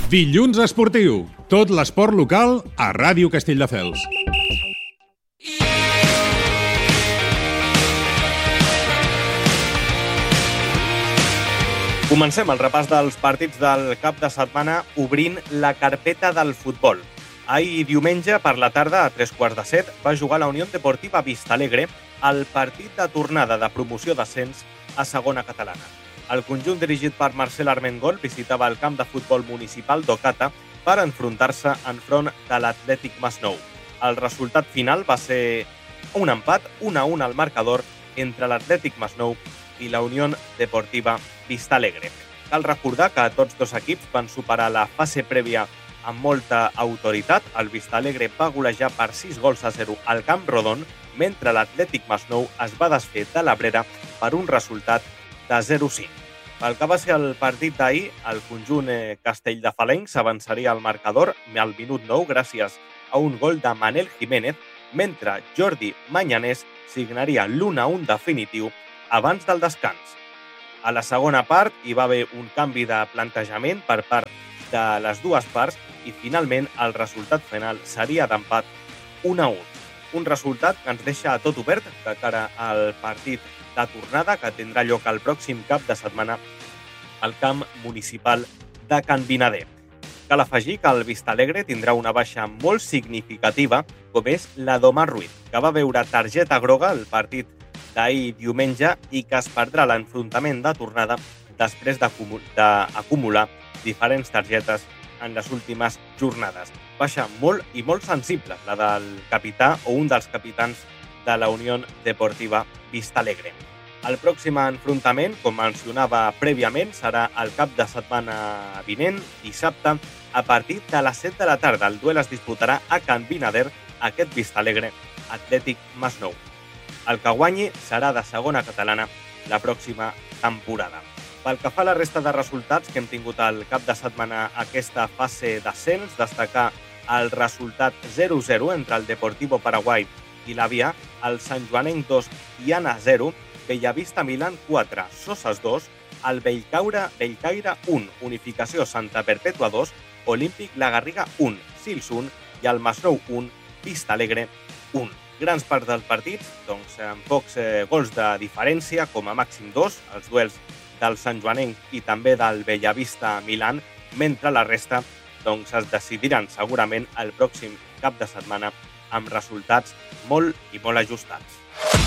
Dilluns esportiu. Tot l'esport local a Ràdio Castelldefels. Comencem el repàs dels partits del cap de setmana obrint la carpeta del futbol. Ahir diumenge, per la tarda, a 6:15, va jugar la Unió Deportiva Vistalegre el partit de tornada de promoció d'ascens a segona catalana. El conjunt dirigit per Marcel Armengol visitava el camp de futbol municipal d'Ocata per enfrontar-se enfront de l'Atlètic Masnou. El resultat final va ser un empat, 1-1 al marcador entre l'Atlètic Masnou i la Unió Deportiva Vistalegre. Cal recordar que tots dos equips van superar la fase prèvia amb molta autoritat. El Vistalegre va golejar per 6-0 al Camp Rodon, mentre l'Atlètic Masnou es va desfer de l'Abrera per un resultat de 0-5. Pel que va ser el partit d'ahir, el conjunt castelldefalenc s'avançaria al marcador al minut 9 gràcies a un gol de Manel Jiménez, mentre Jordi Manyanès signaria l'1-1 definitiu abans del descans. A la segona part hi va haver un canvi de plantejament per part de les dues parts i finalment el resultat final seria d'empat 1-1. Un resultat que ens deixa a tot obert de cara al partit de tornada que tindrà lloc el pròxim cap de setmana al camp municipal de Can Vinader. Cal afegir que el Vistalegre tindrà una baixa molt significativa, com és la d'Omar Ruiz, que va veure targeta groga al partit d'ahir diumenge i que es perdrà l'enfrontament de tornada després d'acumular diferents targetes en les últimes jornades. Baixa molt i molt sensible, la del capità o un dels capitans de la Unió Deportiva Vistalegre. El pròxim enfrontament, com mencionava prèviament, serà el cap de setmana vinent, dissabte, a partir de les 7 de la tarda. El duel es disputarà a Can Vinader, aquest Vistalegre Atlètic Masnou. El que guanyi serà de segona catalana la pròxima temporada. Pel que fa a la resta de resultats que hem tingut al cap de setmana aquesta fase d'ascens, destacar el resultat 0-0 entre el Deportivo Paraguai i l'Àvia, el Sant Joanenc 2, Tiana 0, Bellavista Milan 4, Soses 2, el Bellcaire 1, Unificació Santa Perpètua 2, Olímpic La Garriga 1, Sils 1 i el Masnou 1, Vistalegre 1. Grans parts dels partits, doncs, amb pocs gols de diferència, com a màxim 2, els duels del Sant Joanenc i també del Bellavista Milan, mentre la resta doncs, es decidiran segurament el pròxim cap de setmana amb resultats molt i molt ajustats.